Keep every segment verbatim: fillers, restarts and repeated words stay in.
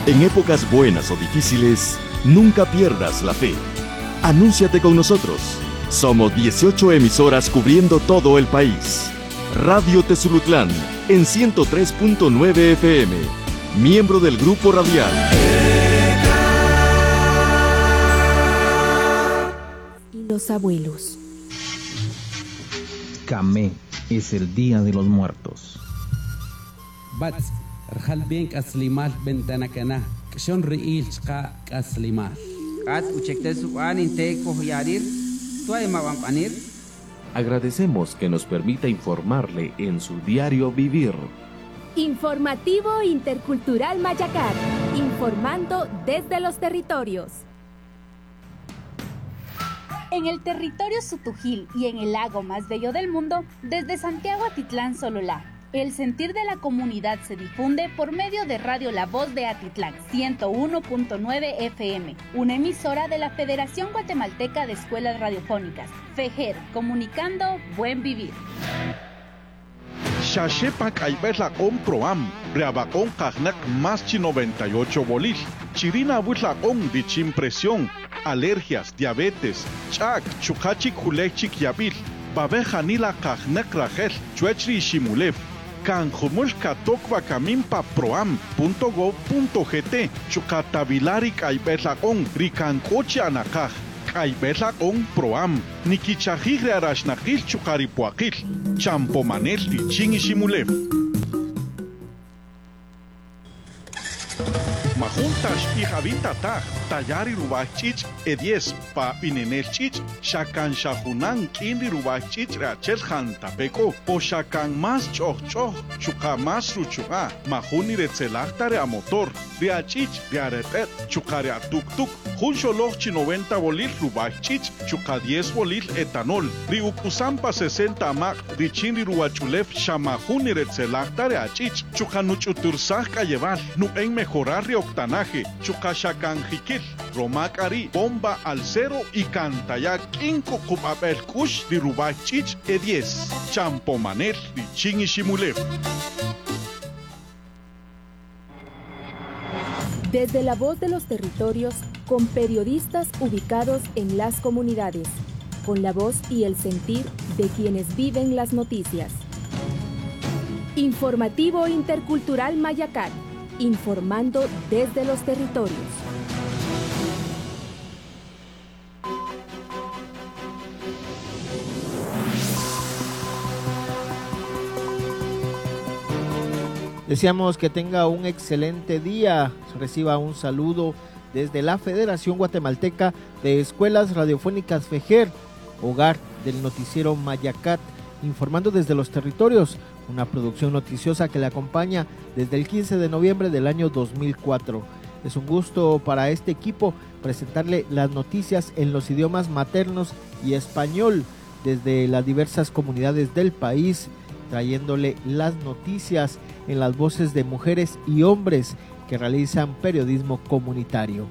En épocas buenas o difíciles, nunca pierdas la fe. Anúnciate con nosotros. Somos dieciocho emisoras cubriendo todo el país. Radio Tezulutlán en ciento tres punto nueve F M, miembro del Grupo Radial. Y los abuelos. Camé es el Día de los Muertos. Bats, Rjalbien Kaslimal Bentanakana, Kshon Riil Chka Kaslimal. At Uchektesu Aninte Koyarir, Tuaima Bampanir. Agradecemos que nos permita informarle en su diario vivir. Informativo Intercultural Mayacat, informando desde los territorios. En el territorio Sutujil y en el lago más bello del mundo, desde Santiago Atitlán Sololá, el sentir de la comunidad se difunde por medio de Radio La Voz de Atitlán, ciento uno punto nueve F M, una emisora de la Federación Guatemalteca de Escuelas Radiofónicas, FEGER, comunicando buen vivir. Shashepa Kaibela con Proam, Breabacón Kagnak Maschi noventa y ocho bolil, Chirina Butlacón Dichimpresión, alergias, diabetes, Chak, Chukachik Hulechik Yabil, Babeja Nila Kagnak Rajel, Chuechri Shimulev, Kanjumul Katokwa Kamimpa Proam punto gov punto gt, Chukatabilari Kaibelacón, Ricancoche Anakaj, Kaibelacón Proam, Nikichajigre Arashnakil Chukaripuakil, Champomanel Lichin y Shimulev. Majuntas y Javita Taj, Tayari Rubachich, Edies, Pa Pinenelchich, Shakan Shahunan, Kindi Rubachich, Rachel Hantapeco, O Shakan Mas Choch Choch, Chuka Mas Ruchuga, Majuni Retzelachtare a motor, Riachich, Riarepet, Chukare a Tuk Tuk, Juncholochi noventa bolil Rubachich, Chuka diez bolil etanol, Riukusampa sesenta amak, Richindi Ruachulef, Shamahuni Retzelachtare a Chich, Chukanuchutursach Cayeval, Nu en mejorar Octanaje, Chukashakanjikil, Romakari, Bomba al Cero y Cantaya, Kinko Kupabel Kush, Dirubachich, E diez, Champomanel, Lichin y Shimulev. Desde la voz de los territorios, con periodistas ubicados en las comunidades, con la voz y el sentir de quienes viven las noticias. Informativo Intercultural Mayacat, informando desde los territorios. Deseamos que tenga un excelente día. Reciba un saludo desde la Federación Guatemalteca de Escuelas Radiofónicas FEGER, hogar del noticiero Mayacat, informando desde los territorios, una producción noticiosa que le acompaña desde el quince de noviembre del año dos mil cuatro. Es un gusto para este equipo presentarle las noticias en los idiomas maternos y español desde las diversas comunidades del país, trayéndole las noticias en las voces de mujeres y hombres que realizan periodismo comunitario.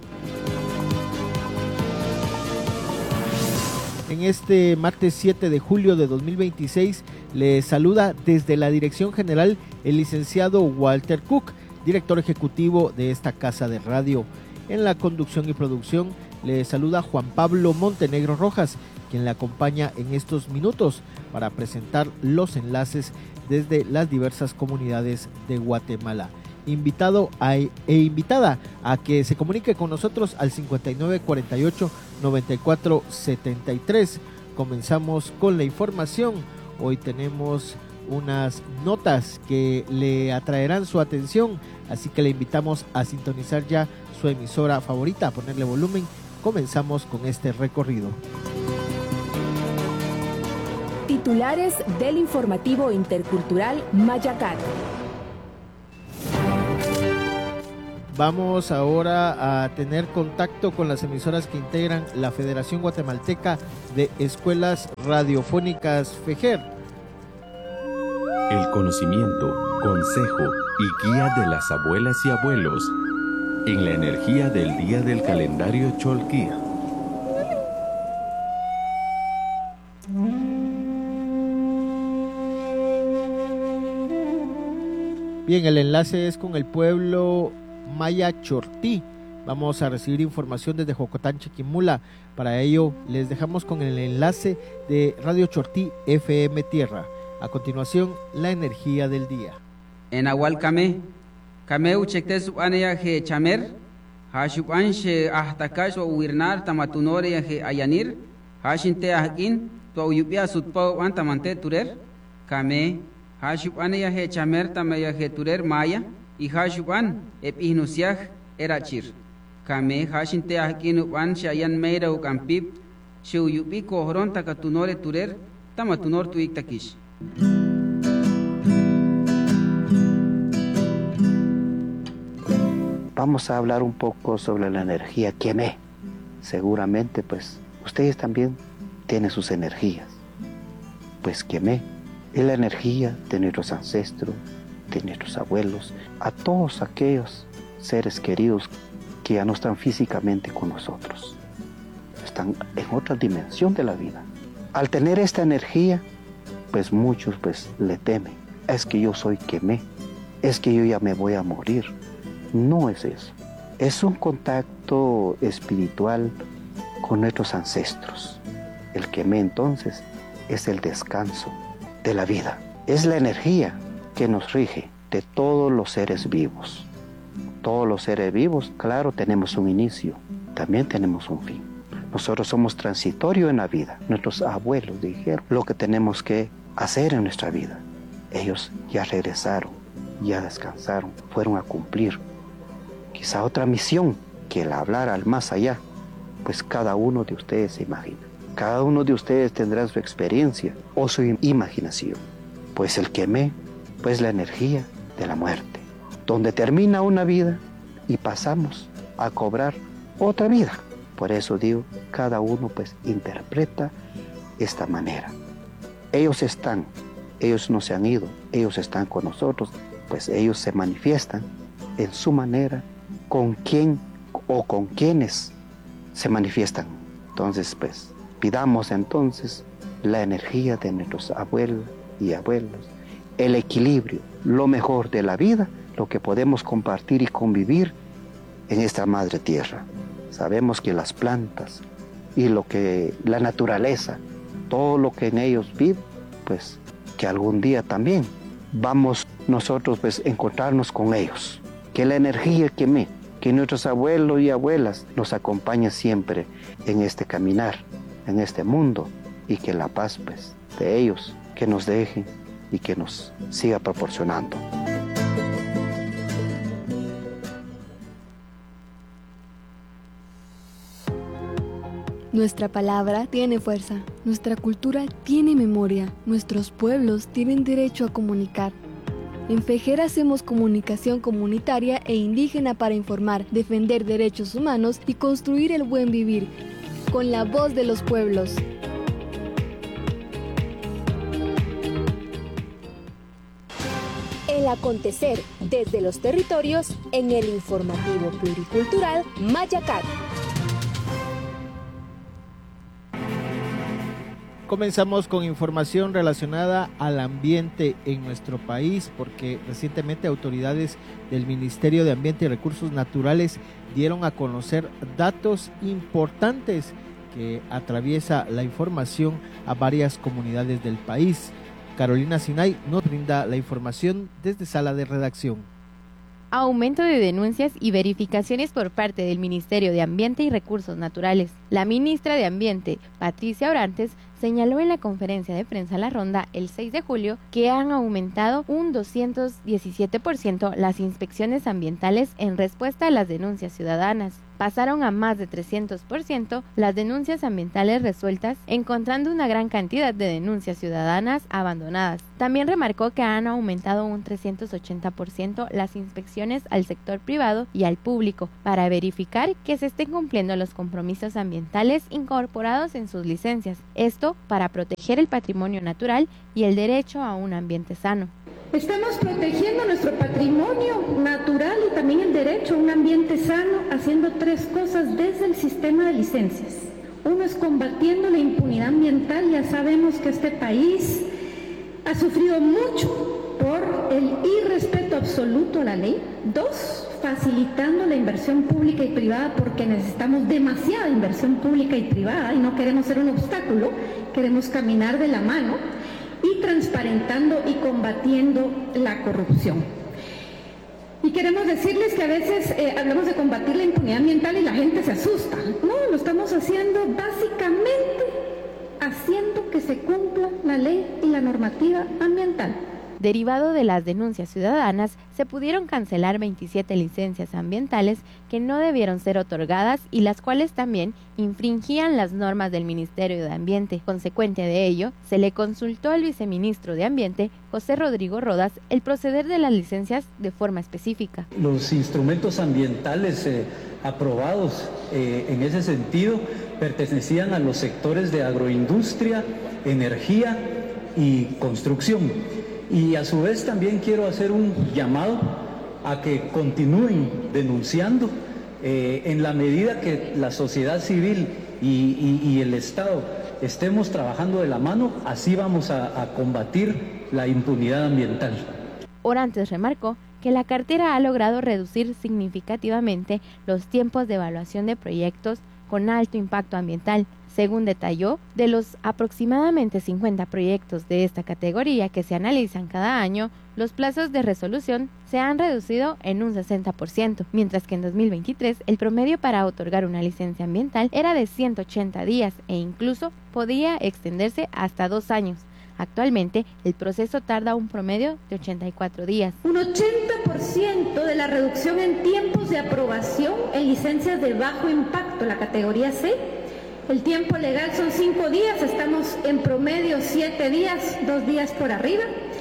En este martes siete de julio de dos mil veintiséis le saluda desde la Dirección General el licenciado Walter Cook, director ejecutivo de esta casa de radio. En la conducción y producción le saluda Juan Pablo Montenegro Rojas, quien le acompaña en estos minutos para presentar los enlaces desde las diversas comunidades de Guatemala. Invitado a, e invitada a que se comunique con nosotros al cincuenta y nueve cuarenta y ocho noventa y cuatro setenta y tres. Comenzamos con la información. Hoy tenemos unas notas que le atraerán su atención, así que le invitamos a sintonizar ya su emisora favorita, a ponerle volumen. Comenzamos con este recorrido. Titulares del informativo intercultural Mayacat. Vamos ahora a tener contacto con las emisoras que integran la Federación Guatemalteca de Escuelas Radiofónicas FEGER. El conocimiento, consejo y guía de las abuelas y abuelos en la energía del día del calendario Cholquí. Bien, el enlace es con el pueblo Maya Chortí. Vamos a recibir información desde Jocotán, Chiquimula. Para ello les dejamos con el enlace de Radio Chortí F M Tierra. A continuación, la energía del día. En Agual Kame, Kame uchekte subane ya je chamer, hashupan she ahtakash o uirnar tamatunore ya je ayanir, hashinte ahkin, tu uyupia sutpao antamante turer, Kame, hashupane ya je chamer tama ya je turer maya, y hashupan epinusiaj erachir. Kame hashinte ahkin upan she ayan meira ukampip, she uyupi kohron takatunore turer, tamatunor tuiktakish. Vamos a hablar un poco sobre la energía Keme. Seguramente, pues, ustedes también tienen sus energías. Pues Keme es la energía de nuestros ancestros, de nuestros abuelos, a todos aquellos seres queridos que ya no están físicamente con nosotros. Están en otra dimensión de la vida. Al tener esta energía, pues muchos pues le temen. Es que yo soy Keme, es que yo ya me voy a morir. No es eso. Es un contacto espiritual con nuestros ancestros. El Keme entonces es el descanso de la vida. Es la energía que nos rige de todos los seres vivos. Todos los seres vivos, claro, tenemos un inicio, también tenemos un fin. Nosotros somos transitorios en la vida. Nuestros abuelos dijeron lo que tenemos que hacer en nuestra vida. Ellos ya regresaron, ya descansaron, fueron a cumplir quizá otra misión que el hablar al más allá. Pues cada uno de ustedes se imagina. Cada uno de ustedes tendrá su experiencia o su imaginación. Pues el Keme, pues la energía de la muerte, donde termina una vida y pasamos a cobrar otra vida. Por eso digo, cada uno pues interpreta esta manera. Ellos están, ellos no se han ido, ellos están con nosotros, pues ellos se manifiestan en su manera, con quién o con quienes se manifiestan. Entonces, pues, pidamos entonces la energía de nuestros abuelos y abuelos, el equilibrio, lo mejor de la vida, lo que podemos compartir y convivir en esta madre tierra. Sabemos que las plantas y lo que la naturaleza, todo lo que en ellos vive, pues que algún día también vamos nosotros pues encontrarnos con ellos. Que la energía que me, que nuestros abuelos y abuelas nos acompañe siempre en este caminar, en este mundo, y que la paz pues de ellos que nos dejen y que nos siga proporcionando. Nuestra palabra tiene fuerza, nuestra cultura tiene memoria, nuestros pueblos tienen derecho a comunicar. En Fejera hacemos comunicación comunitaria e indígena para informar, defender derechos humanos y construir el buen vivir, con la voz de los pueblos. El acontecer desde los territorios en el informativo pluricultural Mayacat. Comenzamos con información relacionada al ambiente en nuestro país, porque recientemente autoridades del Ministerio de Ambiente y Recursos Naturales dieron a conocer datos importantes que atraviesa la información a varias comunidades del país. Carolina Sinay nos brinda la información desde Sala de Redacción. Aumento de denuncias y verificaciones por parte del Ministerio de Ambiente y Recursos Naturales. La ministra de Ambiente, Patricia Orantes, señaló en la conferencia de prensa La Ronda el seis de julio que han aumentado un doscientos diecisiete por ciento las inspecciones ambientales en respuesta a las denuncias ciudadanas. Pasaron a más de trescientos por ciento las denuncias ambientales resueltas, encontrando una gran cantidad de denuncias ciudadanas abandonadas. También remarcó que han aumentado un trescientos ochenta por ciento las inspecciones al sector privado y al público para verificar que se estén cumpliendo los compromisos ambientales incorporados en sus licencias. Esto para proteger el patrimonio natural y el derecho a un ambiente sano. Estamos protegiendo nuestro patrimonio natural y también el derecho a un ambiente sano, haciendo tres cosas desde el sistema de licencias. Uno es combatiendo la impunidad ambiental. Ya sabemos que este país ha sufrido mucho por el irrespeto absoluto a la ley. Dos, facilitando la inversión pública y privada, porque necesitamos demasiada inversión pública y privada y no queremos ser un obstáculo, queremos caminar de la mano. Y transparentando y combatiendo la corrupción. Y queremos decirles que a veces eh, hablamos de combatir la impunidad ambiental y la gente se asusta. No, lo estamos haciendo básicamente haciendo que se cumpla la ley y la normativa ambiental. Derivado de las denuncias ciudadanas, se pudieron cancelar veintisiete licencias ambientales que no debieron ser otorgadas y las cuales también infringían las normas del Ministerio de Ambiente. Consecuente de ello, se le consultó al viceministro de Ambiente, José Rodrigo Rodas, el proceder de las licencias de forma específica. Los instrumentos ambientales eh, aprobados eh, en ese sentido pertenecían a los sectores de agroindustria, energía y construcción. Y a su vez también quiero hacer un llamado a que continúen denunciando eh, en la medida que la sociedad civil y, y, y el Estado estemos trabajando de la mano, así vamos a, a combatir la impunidad ambiental. Orantes remarcó que la cartera ha logrado reducir significativamente los tiempos de evaluación de proyectos con alto impacto ambiental. Según detalló, de los aproximadamente cincuenta proyectos de esta categoría que se analizan cada año, los plazos de resolución se han reducido en un sesenta por ciento, mientras que en dos mil veintitrés el promedio para otorgar una licencia ambiental era de ciento ochenta días e incluso podía extenderse hasta dos años. Actualmente, el proceso tarda un promedio de ochenta y cuatro días. Un ochenta por ciento de la reducción en tiempos de aprobación en licencias de bajo impacto, la categoría C. El tiempo legal son cinco días, estamos en promedio siete días, dos días por arriba.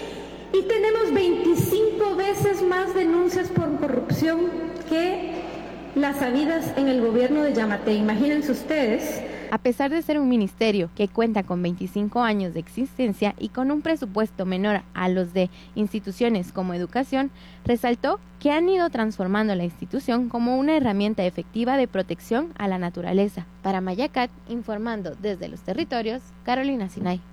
Y tenemos veinticinco veces más denuncias por corrupción que las habidas en el gobierno de Yamatei. Imagínense ustedes. A pesar de ser un ministerio que cuenta con veinticinco años de existencia y con un presupuesto menor a los de instituciones como educación, resaltó que han ido transformando la institución como una herramienta efectiva de protección a la naturaleza. Para Mayacat, informando desde los territorios, Carolina Sinay.